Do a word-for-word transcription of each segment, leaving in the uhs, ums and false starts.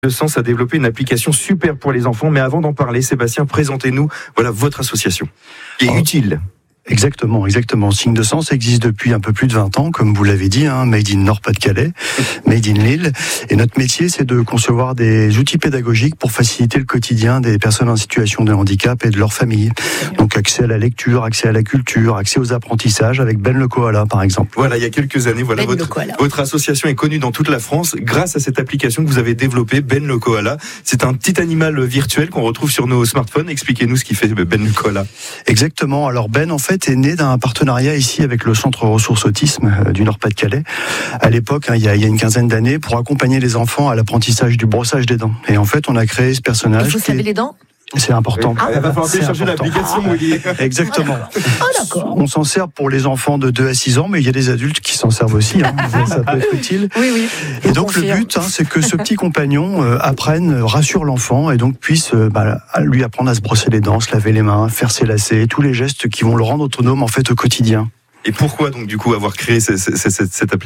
de Sens a développé une application super pour les enfants. Mais avant d'en parler, Sébastien, présentez-nous voilà votre association qui est oh. utile. Exactement, exactement. Signe de Sens existe depuis un peu plus de vingt ans, comme vous l'avez dit, hein, Made in Nord-Pas-de-Calais, Made in Lille. Et notre métier, c'est de concevoir des outils pédagogiques pour faciliter le quotidien des personnes en situation de handicap et de leur famille. Donc accès à la lecture, accès à la culture, accès aux apprentissages avec Ben le Koala, par exemple. Voilà, il y a quelques années, voilà, Ben votre, votre association est connue dans toute la France grâce à cette application que vous avez développée, Ben le Koala. C'est un petit animal virtuel qu'on retrouve sur nos smartphones. Expliquez-nous ce qui fait Ben le Koala. Exactement. Alors Ben, en fait, est né d'un partenariat ici avec le Centre Ressources Autisme du Nord-Pas-de-Calais. À l'époque, hein, il, y a, il y a une quinzaine d'années, pour accompagner les enfants à l'apprentissage du brossage des dents. Et en fait, on a créé ce personnage. Il faut se laver les dents ? C'est important. Ah, il va falloir télécharger l'application, Willy. Exactement. Ah, d'accord. On s'en sert pour les enfants de deux à six ans, mais il y a des adultes qui s'en servent aussi. Hein. Ça peut être utile. Oui, oui. Et donc, le but, hein, c'est que ce petit compagnon euh, apprenne, rassure l'enfant et donc puisse euh, bah, lui apprendre à se brosser les dents, se laver les mains, faire ses lacets, tous les gestes qui vont le rendre autonome en fait au quotidien. Et pourquoi donc du coup avoir créé cette, cette, cette, cette appli ?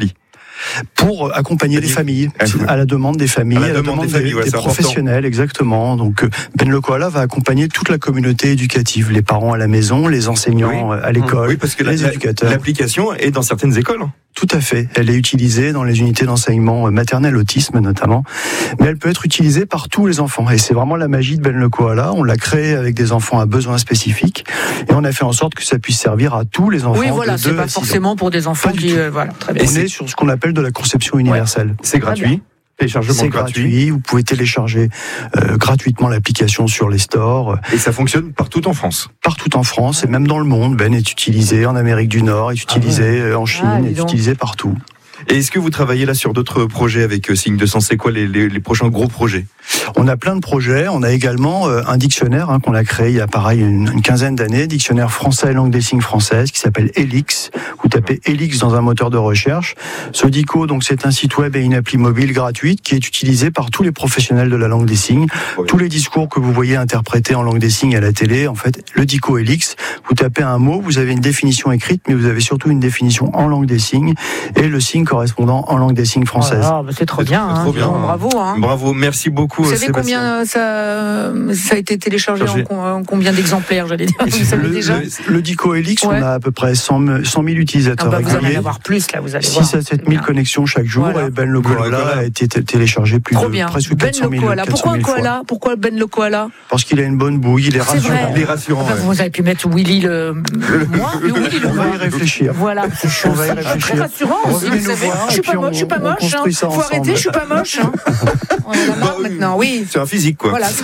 Pour accompagner les familles, à la demande des familles, à la, à la demande, demande des, familles, des, ouais, des professionnels, important. Exactement. Donc Ben le Koala va accompagner toute la communauté éducative, les parents à la maison, les enseignants oui. à l'école, oui, parce que les la, éducateurs. L'application est dans certaines écoles. Tout à fait. Elle est utilisée dans les unités d'enseignement maternel autisme notamment, mais elle peut être utilisée par tous les enfants. Et c'est vraiment la magie de Ben le Koala. On l'a créé avec des enfants à besoins spécifiques et on a fait en sorte que ça puisse servir à tous les enfants. Oui, voilà, de c'est deux pas à six forcément ans. pour des enfants pas qui, euh, voilà, très bien. On est sur ce qu'on appelle de la conception universelle. Ouais. C'est gratuit. Téléchargement c'est gratuit. gratuit. Vous pouvez télécharger euh, gratuitement l'application sur les stores. Et ça fonctionne partout en France. Partout en France et même dans le monde. Ben est utilisé en Amérique du Nord, est utilisé ah ouais. en Chine, ah, est utilisé partout. Et est-ce que vous travaillez là sur d'autres projets avec euh, Signe de Sens ? C'est quoi les, les, les prochains gros projets ? On a plein de projets. On a également euh, un dictionnaire hein, qu'on a créé il y a pareil une, une quinzaine d'années, dictionnaire français langue des signes française qui s'appelle Elix. Vous tapez Elix dans un moteur de recherche. Ce dico, donc c'est un site web et une appli mobile gratuite qui est utilisée par tous les professionnels de la langue des signes. Oui. Tous les discours que vous voyez interprétés en langue des signes à la télé, en fait, le dico Elix. Vous tapez un mot, vous avez une définition écrite, mais vous avez surtout une définition en langue des signes et le signe correspondant en langue des signes française. Oh là, bah c'est trop c'est bien, hein. trop bien. Bravo. Hein. Bravo, merci beaucoup. Vous savez Sébastien. combien ça, ça a été téléchargé en, en combien d'exemplaires, j'allais dire. Vous savez le, déjà. Le, le Dico Elix, ouais. on a à peu près cent mille utilisateurs. Ah bah vous allez en avoir plus là, vous allez voir. six à sept mille connexions chaque jour. Voilà. Et Ben le Koala a été téléchargé plus trop de bien. presque Ben quatre cent mille. Pourquoi un koala ? Pourquoi Ben le Koala ? Parce qu'il a une bonne bouille, il est rassurant. Vrai. Il est rassurant. Enfin, ouais. Vous avez pu mettre Willy le moi, le Willy le On va y réfléchir. Voilà. On va y réfléchir. Très rassurant aussi, vous savez. Je suis pas moche, je suis pas moche. Faut arrêter, je suis pas moche. On en a marre maintenant, oui. C'est un physique quoi. Voilà.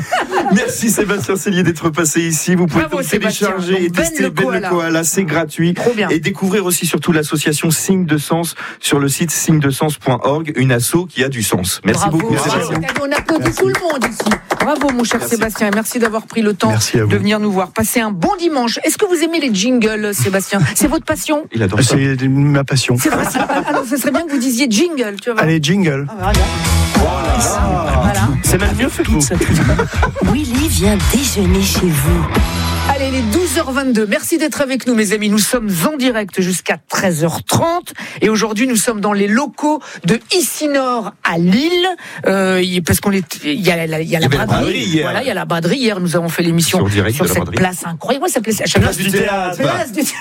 Merci Sébastien Cellier d'être passé ici. Vous pouvez donc télécharger et tester Ben le Koala, c'est gratuit. Trop bien. Et découvrir aussi surtout l'association Signe de Sens sur le site signe de sens point org, une asso qui a du sens. Merci Bravo. beaucoup Sébastien. On applaudit tout le monde ici. Bravo mon cher merci. Sébastien, merci d'avoir pris le temps de venir nous voir. Passez un bon dimanche. Est-ce que vous aimez les jingles, Sébastien ? C'est votre passion ? Il adore ça. C'est ma passion. C'est vrai, alors ce serait bien que vous disiez jingle, tu vois. Allez, jingle. Ah, voilà. Voilà. Voilà. C'est même mieux fait que vous. Willy vient déjeuner chez vous. Allez, il est douze heures vingt-deux. Merci d'être avec nous, mes amis. Nous sommes en direct jusqu'à treize heures trente. Et aujourd'hui, nous sommes dans les locaux de Ici-Nord à Lille. Euh, parce qu'on est, il y a la, il y a la braderie. Voilà, il y a la braderie. Hier, nous avons fait l'émission sur, sur cette braderie. Place incroyable. Ça s'appelait la place du théâtre. Place du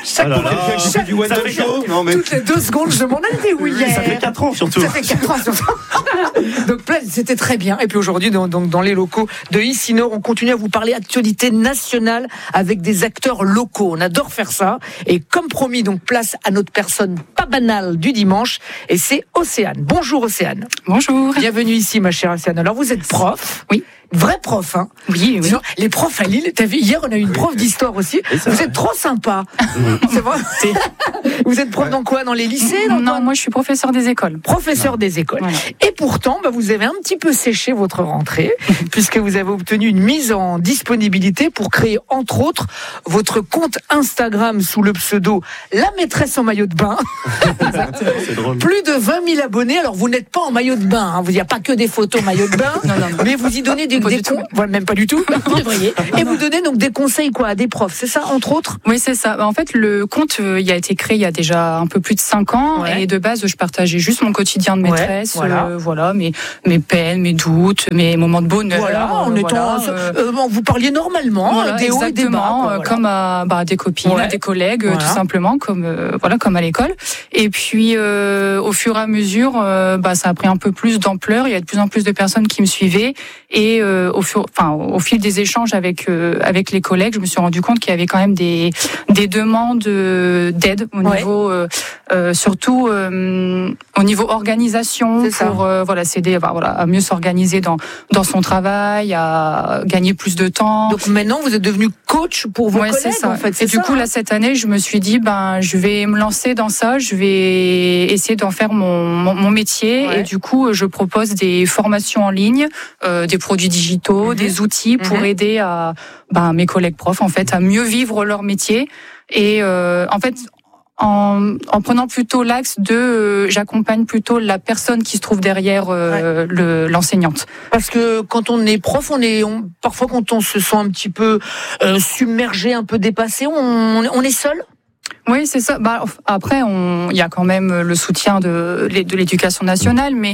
théâtre. Toutes les deux secondes, je demande elle où hier. Ça fait quatre ans surtout. Ça fait quatre ans surtout. Donc, c'était très bien. Et puis aujourd'hui, donc, dans les locaux de Ici-Nord, on continue à vous parler actualité nationale avec des acteurs locaux. On adore faire ça. Et comme promis, donc place à notre personne pas banale du dimanche. Et c'est Océane. Bonjour Océane. Bonjour. Bienvenue ici, ma chère Océane. Alors vous êtes prof. Oui. Vrai prof, hein. Oui, oui. Sinon, les profs à Lille, t'as vu, hier, on a eu une prof d'histoire aussi. Vous vrai. êtes trop sympa. C'est vrai. Vous êtes prof ouais. dans quoi? Dans les lycées? dans Non, quoi moi, je suis professeur des écoles. Professeur non. des écoles. Voilà. Et pourtant, bah, vous avez un petit peu séché votre rentrée, puisque vous avez obtenu une mise en disponibilité pour créer, entre autres, votre compte Instagram sous le pseudo La Maîtresse en maillot de bain. C'est drôle. Plus de vingt mille abonnés. Alors, vous n'êtes pas en maillot de bain, hein. Il n'y a pas que des photos maillot de bain, non, non, non. mais vous y donnez des donc pas des du tout. con- voilà, même pas du tout. Vous devriez. Et vous donnez donc des conseils quoi à des profs, c'est ça entre autres? Oui, c'est ça. En fait, le compte, euh, il a été créé il y a déjà un peu plus de cinq ans. Ouais. Et de base, je partageais juste mon quotidien de Ouais, maîtresse. voilà. euh, voilà mes, mes peines, mes doutes, mes moments de bonheur. Voilà, en euh, étant, voilà, euh, euh, bon, vous parliez normalement, Voilà, des hauts et des bas, exactement, quoi, euh, voilà. comme à bah, des copines, Ouais. à des collègues, euh, Voilà. tout simplement, comme euh, voilà, comme à l'école. Et puis, euh, au fur et à mesure, euh, bah, ça a pris un peu plus d'ampleur. Il y a de plus en plus de personnes qui me suivaient, et euh, au fur, enfin, au fil des échanges avec euh, avec les collègues, je me suis rendu compte qu'il y avait quand même des des demandes euh, d'aide au Ouais. niveau, euh, euh, surtout euh, au niveau organisation, C'est ça. pour euh, voilà, s'aider, bah, voilà, à mieux s'organiser dans dans son travail, à gagner plus de temps. Donc maintenant, vous êtes devenu coach pour vos Ouais, collègues, c'est ça. en fait. Et c'est du ça, coup, hein. là, cette année, je me suis dit, ben, je vais me lancer dans ça. Je vais essayer d'en faire mon, mon, mon métier. Ouais. Et du coup, je propose des formations en ligne, euh, des produits digitaux, Mhm. des outils pour Mhm. aider à, ben, mes collègues profs, en fait, à mieux vivre leur métier. Et, euh, en fait, en, en prenant plutôt l'axe de, euh, j'accompagne plutôt la personne qui se trouve derrière euh, le, l'enseignante. Parce que quand on est prof, on est on, parfois quand on se sent un petit peu euh, submergé, un peu dépassé, on, on est seul. Oui, c'est ça. Bah, après, on, il y a quand même le soutien de, de l'éducation nationale, mais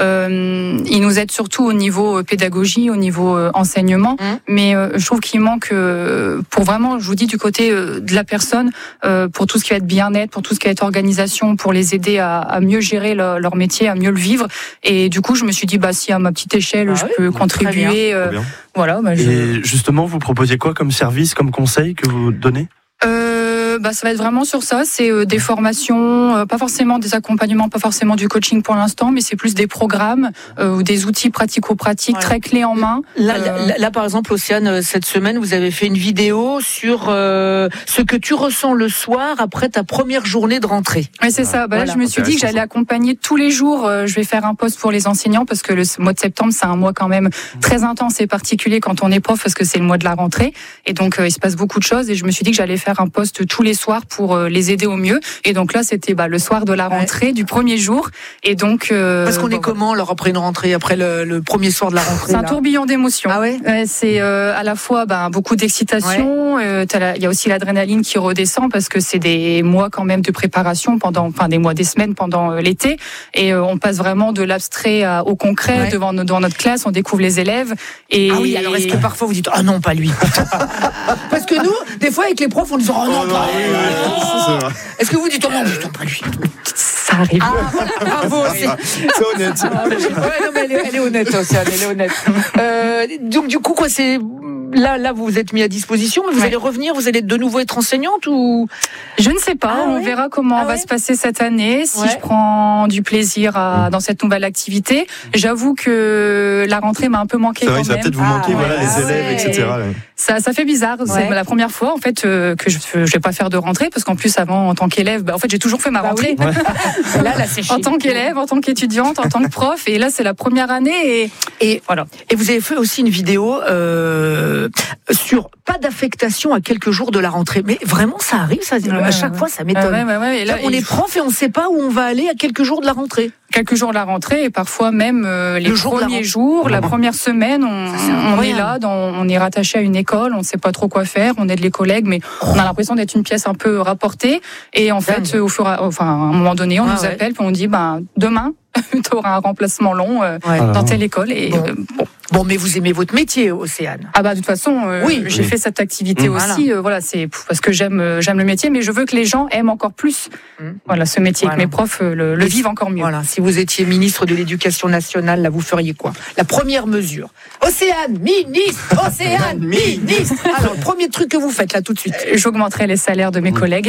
euh, il nous aide surtout au niveau pédagogie, au niveau euh, enseignement. Mmh. Mais euh, je trouve qu'il manque, euh, pour vraiment, je vous dis, du côté euh, de la personne, euh, pour tout ce qui va être bien-être, pour tout ce qui va être organisation, pour les aider à, à mieux gérer leur, leur métier, à mieux le vivre. Et du coup, je me suis dit, bah, si à ma petite échelle, Ah je oui, peux très contribuer, euh, bien. voilà. Bah, je... Et justement, vous proposez quoi comme service, comme conseil que vous donnez? Euh, bah, ça va être vraiment sur ça. C'est euh, des formations, euh, pas forcément des accompagnements, pas forcément du coaching pour l'instant, mais c'est plus des programmes euh, ou des outils pratico-pratiques, Voilà. très clés en main. Là, Euh, là, là, par exemple, Océane, euh, cette semaine, vous avez fait une vidéo sur euh, ce que tu ressens le soir après ta première journée de rentrée. Oui, c'est ça. Bah, Voilà. là, je me suis dit que j'allais accompagner tous les jours. Euh, je vais faire un poste pour les enseignants parce que le mois de septembre, c'est un mois quand même très intense et particulier quand on est prof parce que c'est le mois de la rentrée. Et donc, euh, il se passe beaucoup de choses. Et je me suis dit que j'allais faire un poste tous les soirs pour euh, les aider au mieux. Et donc là, c'était bah, le soir de la rentrée, ouais. du premier jour. Et donc, euh, parce qu'on bon, est comment alors après une rentrée, après le, le premier soir de la rentrée? C'est un là. tourbillon d'émotions. Ah ouais. Euh, c'est euh, à la fois bah, beaucoup d'excitation. Il ouais. euh, y a aussi l'adrénaline qui redescend parce que c'est des mois quand même de préparation pendant, enfin des mois, des semaines pendant euh, l'été. Et euh, on passe vraiment de l'abstrait à, au concret ouais. devant devant notre classe. On découvre les élèves. Et ah oui. Alors est-ce que parfois vous dites ah oh non pas lui? Parce que nous, des fois avec les profs, on dit oh non. Oh, non oui, oui, est-ce que vous dites oh non, putain, pas lui? Ça arrive. Ah, bravo, c'est, c'est honnête. Ah, ouais, non, mais elle, est, elle est honnête, Océane, elle est honnête. Euh, donc du coup, quoi, c'est là, là, vous vous êtes mis à disposition, mais vous ouais. allez revenir, vous allez de nouveau être enseignante ou? Je ne sais pas. Ah, on ouais. verra comment ah, va ouais. se passer cette année. Si ouais. je prends du plaisir à, dans cette nouvelle activité, j'avoue que la rentrée m'a un peu manqué. C'est vrai, quand ça va même. peut-être vous manquer, ah, voilà, les élèves, et cetera. Ça, ça fait bizarre. Ouais. C'est la première fois en fait euh, que je, je vais pas faire de rentrée parce qu'en plus avant en tant qu'élève, bah, en fait j'ai toujours fait ma bah rentrée. Oui. Ouais. là, là, c'est en tant qu'élève, en tant qu'étudiante, en tant que prof, et là c'est la première année et, et voilà. Et vous avez fait aussi une vidéo euh, sur pas d'affectation à quelques jours de la rentrée, mais vraiment ça arrive, ça ouais, à chaque ouais. fois ça m'étonne. Ouais, ouais, ouais, et là, on est prof et on sait pas où on va aller à quelques jours de la rentrée. Quelques jours de la rentrée et parfois même euh, les Le jour premiers la jours, la première semaine, on, ça, on est là, dans, on est rattaché à une école, on ne sait pas trop quoi faire, on aide les collègues, mais on a l'impression d'être une pièce un peu rapportée. Et en fait, Dingue. au fur et, enfin, à un moment donné, on ah, nous ouais. appelle, puis on dit, ben demain, tu auras un remplacement long euh, ouais. dans telle école. Et bon. Euh, bon. Bon, mais vous aimez votre métier, Océane. Ah bah de toute façon, euh, oui, j'ai oui. fait cette activité mmh. aussi. Euh, voilà, c'est parce que j'aime, euh, j'aime le métier, mais je veux que les gens aiment encore plus. Mmh. Voilà, ce métier, voilà. que mes profs euh, le, le vivent encore mieux. Voilà, si vous étiez ministre de l'Éducation nationale, là, vous feriez quoi? La première mesure. Océane, ministre, Océane, ministre. Alors, le premier truc que vous faites là tout de suite. Euh, j'augmenterai les salaires de mes mmh. collègues.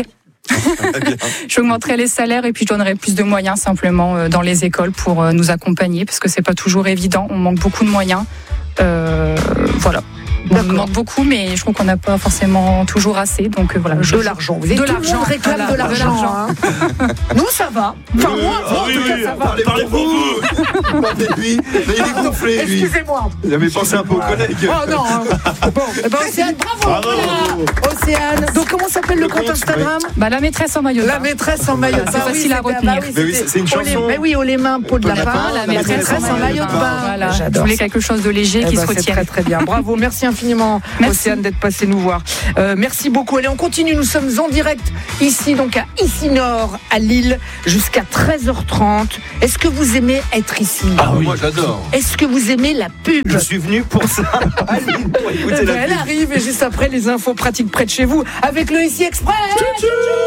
J'augmenterai les salaires et puis je donnerai plus de moyens simplement dans les écoles pour nous accompagner parce que c'est pas toujours évident, on manque beaucoup de moyens. Euh, voilà. On nous demande beaucoup, mais je trouve qu'on n'a pas forcément toujours assez. Donc euh, voilà. De l'argent. Vous avez de tout le l'argent. monde réclame Voilà, de l'argent. Hein. Nous, ça va. Enfin, moi, moi, en tout cas, ça va. Parlez, parlez pour vous. Parlez de lui. Mais il est gonflé, lui. Excusez-moi. Il avait pensé un peu aux collègues. Oh non. Hein. Bon, eh ben, Océane, bravo. Bravo. Voilà. Océane. Donc, comment s'appelle le, Le compte compte, Instagram? Bah, la maîtresse en maillot de La bain. maîtresse en maillot de bain. C'est facile à c'était- retenir. bah oui, Mais oui, c'était- c'est une haut les- chanson. Mais oui, haut les mains, peau de Peau de lapin. lapin, La La maîtresse en maillot de bain. Voilà. Je J'adore. voulais quelque chose de léger Eh qui ben, se c'est retienne. très très bien. Bravo, merci infiniment Merci. Océane d'être passée nous voir. Euh, merci beaucoup. Allez, on continue. Nous sommes en direct ici, donc à Ici Nord, à Lille, jusqu'à treize heures trente. Est-ce que vous aimez être ici? Ah, moi j'adore. Est-ce que vous aimez la pub? Je suis venu pour ça. Allez, pour Eh écouter ben, la elle pub. arrive et juste après les infos pratiques près de chez vous avec le Ici Express.